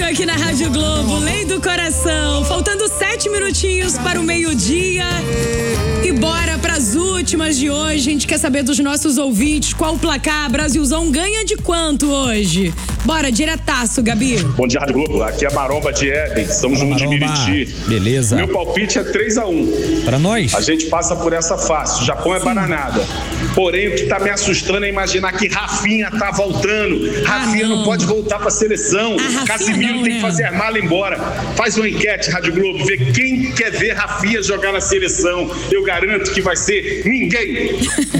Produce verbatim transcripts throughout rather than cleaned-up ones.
aqui na Rádio Globo, Lei do Coração. Faltando sete minutinhos para o meio-dia. E bora pras últimas de hoje. A gente quer saber dos nossos ouvintes qual o placar. Brasilzão ganha de quanto hoje? Bora, diretaço, Gabi. Bom dia, Rádio Globo. Aqui é a Maromba de Éden. Estamos juntos de Miriti. Beleza. Meu palpite é três a um. Pra nós. A gente passa por essa fácil. O Japão é bananada. Porém, o que tá me assustando é imaginar que Rafinha tá voltando. Rafinha ah, não. não pode voltar pra seleção. Ah, Casimiro não, tem né? que fazer a mala e ir embora. Faz uma enquete, Rádio Globo. Vê quem quer ver Rafinha jogar na seleção. Eu garanto que vai ser ninguém.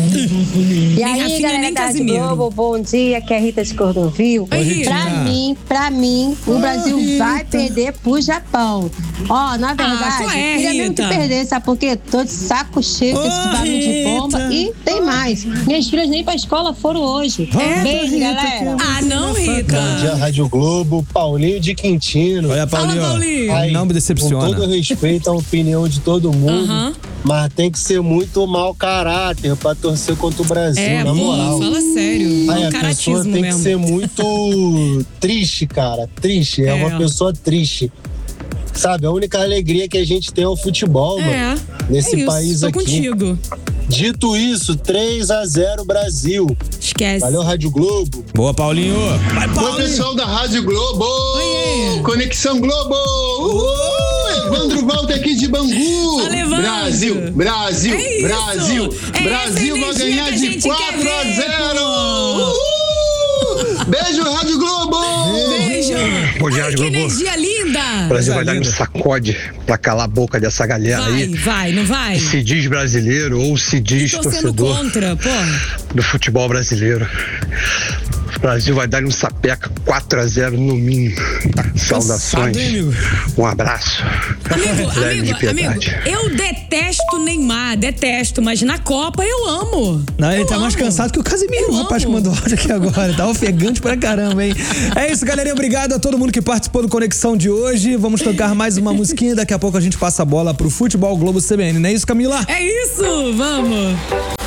E aí, Rafinha, galera da Rádio Globo, bom dia. Aqui é a Rita de Cordovil. Oi, Rita. Pra mim, pra mim, o Oi, Brasil Rita. vai perder pro Japão. Ó, na verdade, ah, é, queria mesmo que perder, sabe por quê? Tô de saco cheio desse Oi, barulho de bomba e tem mais. Minhas filhas nem pra escola foram hoje. É, Beijo, Rita, galera. Ah, não, Rita. Bom dia, Rádio Globo. Paulinho de Quintino. Olha, Paulinho. Fala, Paulinho. Aí, não me decepciona. Com todo respeito à opinião de todo mundo, uh-huh. mas tem que ser muito mau caráter pra torcer contra o Brasil, é, na moral. Pô, fala sério. Aí, a pessoa tem mesmo. que ser muito triste, cara. Triste. É, é uma pessoa triste. Sabe, a única alegria que a gente tem é o futebol, é, mano. Nesse é isso, país tô aqui. Contigo. Dito isso, três a zero Brasil. Esquece. Valeu, Rádio Globo. Boa, Paulinho. Vai, Paulinho. Oi, pessoal da Rádio Globo. Oi. Conexão Globo. Uhul. Evandro Walter aqui de Bangu. Fala, Brasil, Brasil, é Brasil. É Brasil vai ganhar de quatro a zero. Uhul. Beijo, Rádio Globo. Beijo. Bom dia, Rádio Globo. Que energia linda. O Brasil vai dar um sacode pra calar a boca dessa galera vai, aí. Vai, vai, não vai? Se diz brasileiro ou se diz torcedor contra, pô. do futebol brasileiro. O Brasil vai dar um sapeca quatro a zero no mínimo. Saudações. Um abraço. Amigo, amigo, amigo, eu detesto Neymar, detesto, mas na Copa eu amo. Não, ele eu tá amo. mais cansado que o Casimiro, o rapaz que mandou áudio aqui agora. Tá ofegante pra caramba, hein? É isso, galerinha. Obrigado a todo mundo que participou do Conexão de hoje. Vamos tocar mais uma musiquinha. Daqui a pouco a gente passa a bola pro Futebol Globo C B N. Não é isso, Camila? É isso, vamos.